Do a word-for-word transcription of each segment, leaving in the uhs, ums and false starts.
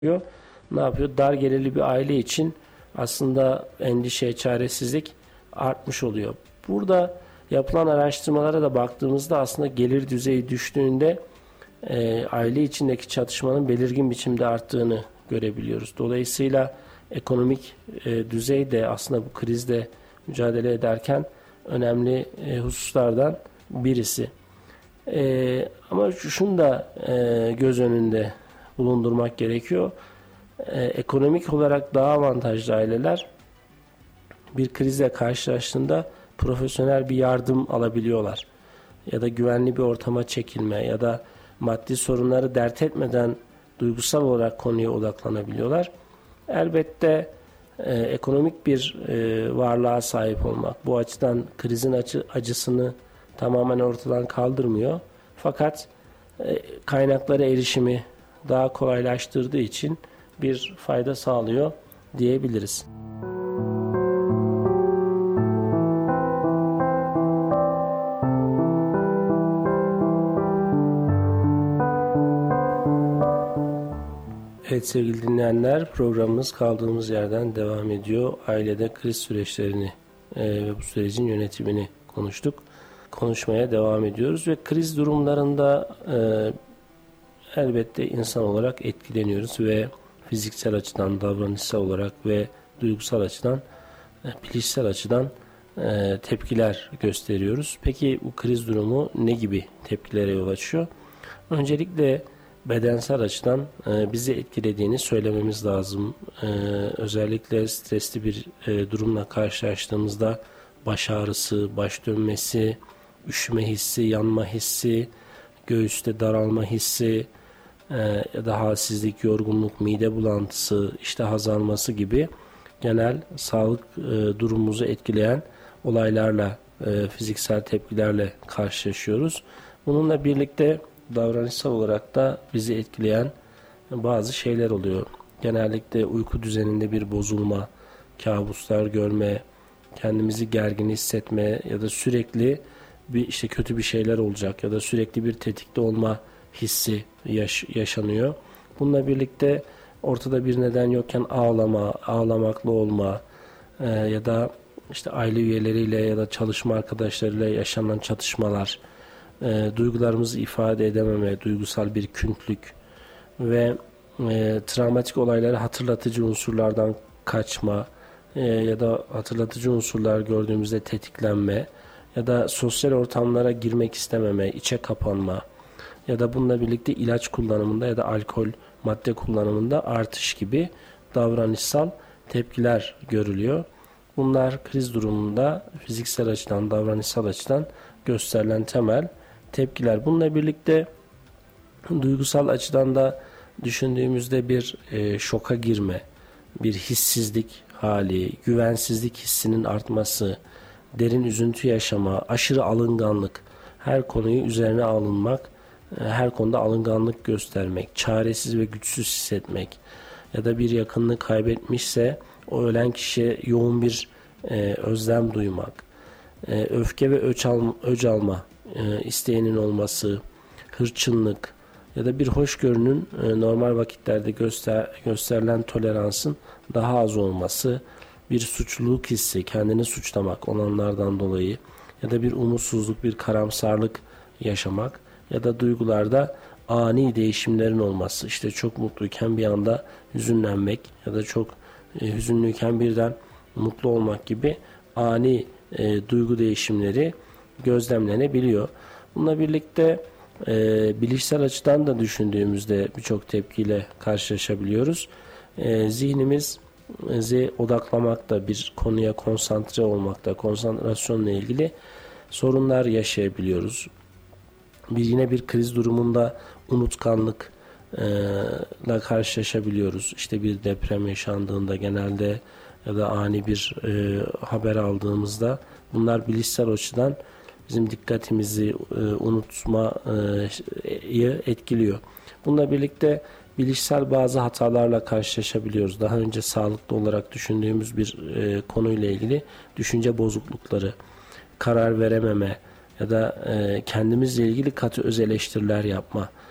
Ne yapıyor? Dar gelirli bir aile için aslında endişe, çaresizlik artmış oluyor. Burada yapılan araştırmalara da baktığımızda aslında gelir düzeyi düştüğünde e, aile içindeki çatışmanın belirgin biçimde arttığını görebiliyoruz. Dolayısıyla ekonomik e, düzey de aslında bu krizle mücadele ederken önemli e, hususlardan birisi. E, ama şunu da e, göz önünde bulundurmak gerekiyor. Ee, ekonomik olarak daha avantajlı aileler bir krizle karşılaştığında profesyonel bir yardım alabiliyorlar. Ya da güvenli bir ortama çekilme ya da maddi sorunları dert etmeden duygusal olarak konuya odaklanabiliyorlar. Elbette e, ekonomik bir e, varlığa sahip olmak bu açıdan krizin acı, acısını tamamen ortadan kaldırmıyor. Fakat e, kaynaklara erişimi daha kolaylaştırdığı için bir fayda sağlıyor diyebiliriz. Evet sevgili dinleyenler, programımız kaldığımız yerden devam ediyor. Ailede kriz süreçlerini e, ve bu sürecin yönetimini konuştuk. Konuşmaya devam ediyoruz ve kriz durumlarında e, elbette insan olarak etkileniyoruz ve fiziksel açıdan, davranışsal olarak ve duygusal açıdan, bilişsel açıdan e, tepkiler gösteriyoruz. Peki bu kriz durumu ne gibi tepkilere yol açıyor? Öncelikle bedensel açıdan e, bizi etkilediğini söylememiz lazım. E, özellikle stresli bir e, durumla karşılaştığımızda baş ağrısı, baş dönmesi, üşüme hissi, yanma hissi, göğüste daralma hissi, ya da halsizlik, yorgunluk, mide bulantısı, iştah azalması gibi genel sağlık e, durumumuzu etkileyen olaylarla, e, fiziksel tepkilerle karşılaşıyoruz. Bununla birlikte davranışsal olarak da bizi etkileyen bazı şeyler oluyor. Genellikle uyku düzeninde bir bozulma, kabuslar görme, kendimizi gergin hissetme ya da sürekli bir işte kötü bir şeyler olacak ya da sürekli bir tetikte olma hissi yaş- yaşanıyor. Bununla birlikte ortada bir neden yokken ağlama, ağlamaklı olma e, ya da işte aile üyeleriyle ya da çalışma arkadaşlarıyla yaşanan çatışmalar, e, duygularımızı ifade edememe, duygusal bir küntlük ve e, travmatik olayları hatırlatıcı unsurlardan kaçma e, ya da hatırlatıcı unsurlar gördüğümüzde tetiklenme ya da sosyal ortamlara girmek istememe, içe kapanma ya da bununla birlikte ilaç kullanımında ya da alkol madde kullanımında artış gibi davranışsal tepkiler görülüyor. Bunlar kriz durumunda fiziksel açıdan, davranışsal açıdan gösterilen temel tepkiler. Bununla birlikte duygusal açıdan da düşündüğümüzde bir e, şoka girme, bir hissizlik hali, güvensizlik hissinin artması, derin üzüntü yaşama, aşırı alınganlık, her konuyu üzerine alınmak, her konuda alınganlık göstermek, çaresiz ve güçsüz hissetmek ya da bir yakınını kaybetmişse o ölen kişiye yoğun bir e, özlem duymak, e, öfke ve öç alma, öc alma e, isteğinin olması, hırçınlık ya da bir hoşgörünün e, normal vakitlerde göster, gösterilen toleransın daha az olması, bir suçluluk hissi, kendini suçlamak olanlardan dolayı ya da bir umutsuzluk, bir karamsarlık yaşamak ya da duygularda ani değişimlerin olması, işte çok mutluyken bir anda hüzünlenmek ya da çok e, hüzünlüyken birden mutlu olmak gibi ani e, duygu değişimleri gözlemlenebiliyor. Bununla birlikte e, bilişsel açıdan da düşündüğümüzde birçok tepkiyle karşılaşabiliyoruz. E, zihnimizi odaklamakta, bir konuya konsantre olmakta, konsantrasyonla ilgili sorunlar yaşayabiliyoruz. Bir yine bir kriz durumunda unutkanlıkla karşılaşabiliyoruz. İşte bir deprem yaşandığında genelde ya da ani bir e, haber aldığımızda bunlar bilişsel açıdan bizim dikkatimizi e, unutmayı etkiliyor. Bununla birlikte bilişsel bazı hatalarla karşılaşabiliyoruz. Daha önce sağlıklı olarak düşündüğümüz bir e, konuyla ilgili düşünce bozuklukları, karar verememe ya da e, kendimizle ilgili katı öz eleştiriler yapma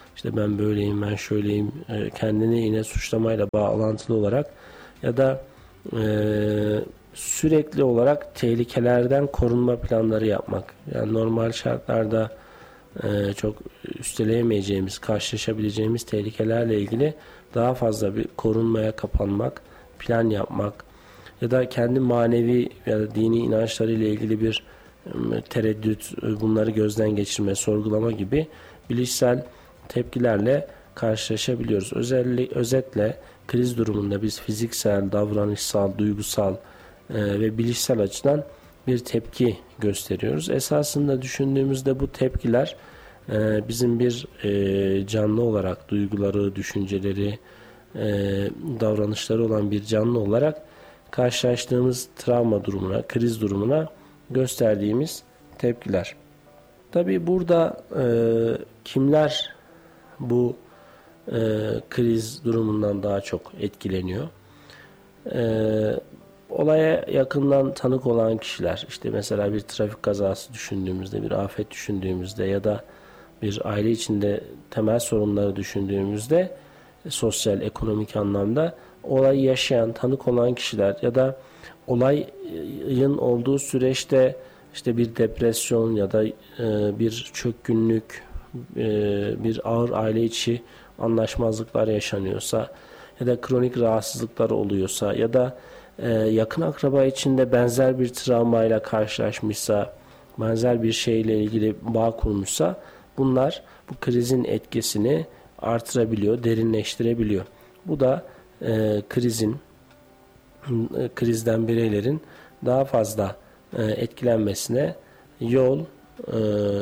işte ben böyleyim, ben şöyleyim, e, kendini yine suçlamayla bağlantılı olarak ya da e, sürekli olarak tehlikelerden korunma planları yapmak. Yani normal şartlarda e, çok üsteleyemeyeceğimiz, karşılaşabileceğimiz tehlikelerle ilgili daha fazla bir korunmaya kapanmak, plan yapmak ya da kendi manevi ya da dini inançlarıyla ilgili bir e, tereddüt, e, bunları gözden geçirme, sorgulama gibi bilişsel tepkilerle karşılaşabiliyoruz. Özellikle, özetle kriz durumunda biz fiziksel, davranışsal, duygusal e, ve bilişsel açıdan bir tepki gösteriyoruz. Esasında düşündüğümüzde bu tepkiler e, bizim bir e, canlı olarak duyguları, düşünceleri, e, davranışları olan bir canlı olarak karşılaştığımız travma durumuna, kriz durumuna gösterdiğimiz tepkiler. Tabii burada e, kimler bu e, kriz durumundan daha çok etkileniyor? E, olaya yakından tanık olan kişiler, işte mesela bir trafik kazası düşündüğümüzde, bir afet düşündüğümüzde ya da bir aile içinde temel sorunları düşündüğümüzde e, sosyal, ekonomik anlamda olayı yaşayan, tanık olan kişiler ya da olayın olduğu süreçte işte bir depresyon ya da e, bir çökkünlük, e, bir ağır aile içi anlaşmazlıklar yaşanıyorsa ya da kronik rahatsızlıklar oluyorsa ya da e, yakın akraba içinde benzer bir travmayla karşılaşmışsa, benzer bir şeyle ilgili bağ kurmuşsa bunlar bu krizin etkisini artırabiliyor, derinleştirebiliyor. Bu da e, krizin, e, krizden bireylerin daha fazla e, etkilenmesine yol e,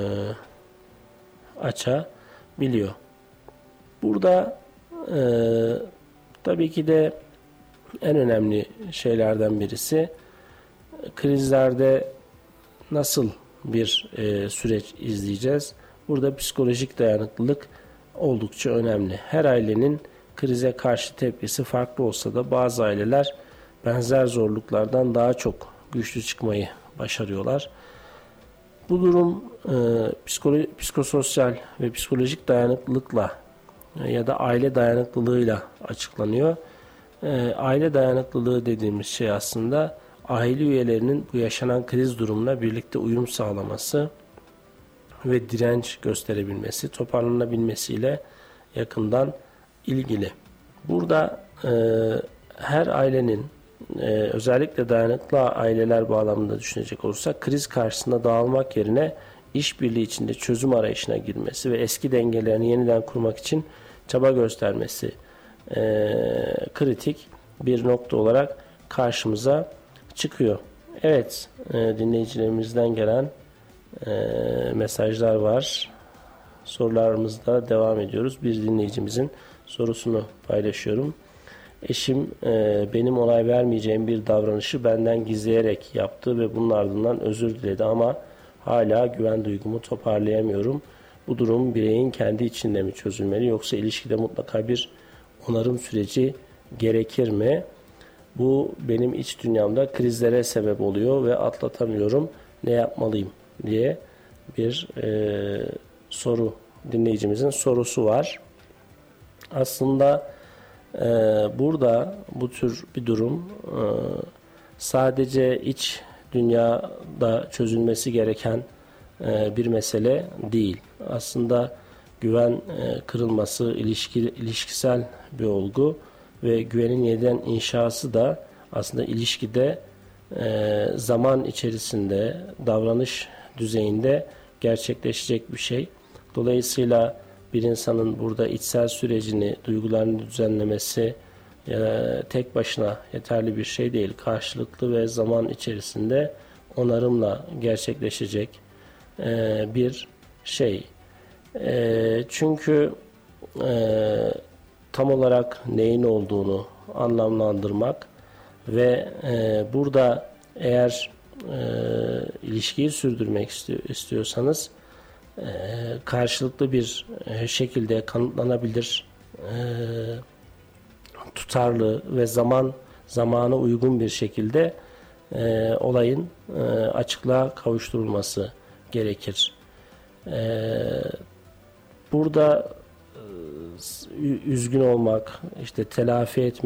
açabiliyor. Burada e, tabii ki de en önemli şeylerden birisi krizlerde nasıl bir e, süreç izleyeceğiz? Burada psikolojik dayanıklılık oldukça önemli. Her ailenin krize karşı tepkisi farklı olsa da bazı aileler benzer zorluklardan daha çok güçlü çıkmayı başarıyorlar. Bu durum e, psikolo- psikososyal ve psikolojik dayanıklılıkla e, ya da aile dayanıklılığıyla açıklanıyor. E, aile dayanıklılığı dediğimiz şey aslında aile üyelerinin bu yaşanan kriz durumuna birlikte uyum sağlaması ve direnç gösterebilmesi, toparlanabilmesiyle yakından ilgili. Burada e, her ailenin e, özellikle dayanıklı aileler bağlamında düşünecek olursak kriz karşısında dağılmak yerine işbirliği içinde çözüm arayışına girmesi ve eski dengelerini yeniden kurmak için çaba göstermesi e, kritik bir nokta olarak karşımıza çıkıyor. Evet, e, dinleyicilerimizden gelen e, mesajlar var. Sorularımızda devam ediyoruz. Bir dinleyicimizin sorusunu paylaşıyorum. Eşim e, benim onay vermeyeceğim bir davranışı benden gizleyerek yaptı ve bunun ardından özür diledi ama hala güven duygumu toparlayamıyorum. Bu durum bireyin kendi içinde mi çözülmeli yoksa ilişkide mutlaka bir onarım süreci gerekir mi? Bu benim iç dünyamda krizlere sebep oluyor ve atlatamıyorum. Ne yapmalıyım diye bir e, soru, dinleyicimizin sorusu var. Aslında e, burada bu tür bir durum e, sadece iç dünyada çözülmesi gereken e, bir mesele değil. Aslında güven e, kırılması ilişki, ilişkisel bir olgu ve güvenin yeniden inşası da aslında ilişkide e, zaman içerisinde, davranış düzeyinde gerçekleşecek bir şey. Dolayısıyla bir insanın burada içsel sürecini, duygularını düzenlemesi e, tek başına yeterli bir şey değil. Karşılıklı ve zaman içerisinde onarımla gerçekleşecek e, bir şey. E, çünkü e, tam olarak neyin olduğunu anlamlandırmak ve e, burada eğer e, ilişkiyi sürdürmek istiyor, istiyorsanız e, karşılıklı bir e, şekilde kanıtlanabilir, e, tutarlı ve zaman zamana uygun bir şekilde e, olayın e, açıklığa kavuşturulması gerekir. E, burada üzgün olmak, işte telafi etmek,